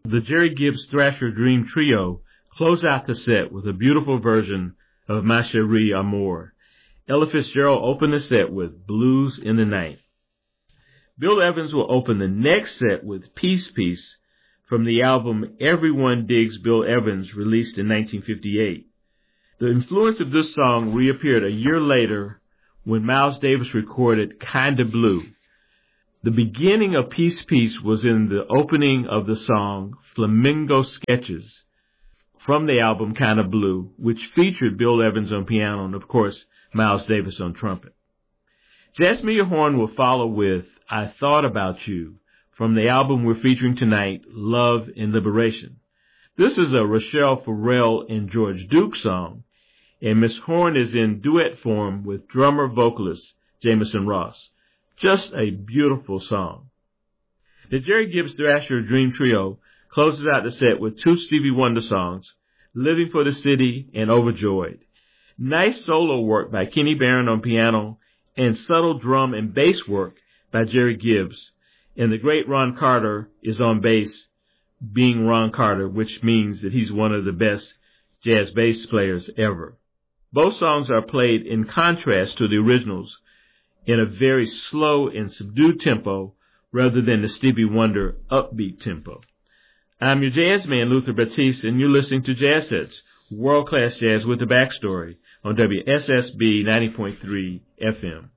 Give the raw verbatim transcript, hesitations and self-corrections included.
The Jerry Gibbs Thrasher Dream Trio close out the set with a beautiful version of Ma Chérie Amour. Ella Fitzgerald opened the set with Blues in the Night. Bill Evans will open the next set with Peace Piece from the album Everyone Digs Bill Evans, released in nineteen fifty-eight. The influence of this song reappeared a year later when Miles Davis recorded Kinda Blue. The beginning of Peace Piece was in the opening of the song Flamingo Sketches from the album Kinda Blue, which featured Bill Evans on piano and, of course, Miles Davis on trumpet. Jasmine Horn will follow with I Thought About You from the album we're featuring tonight, Love and Liberation. This is a Rochelle Farrell and George Duke song, and Miss Horn is in duet form with drummer-vocalist Jameson Ross. Just a beautiful song. The Jerry Gibbs Thrasher Dream Trio closes out the set with two Stevie Wonder songs, Living for the City and Overjoyed. Nice solo work by Kenny Barron on piano and subtle drum and bass work by Jerry Gibbs. And the great Ron Carter is on bass, being Ron Carter, which means that he's one of the best jazz bass players ever. Both songs are played in contrast to the originals in a very slow and subdued tempo rather than the Stevie Wonder upbeat tempo. I'm your jazz man, Luther Batiste, and you're listening to Jazz Hits, world-class jazz with the backstory on W S S B ninety point three F M.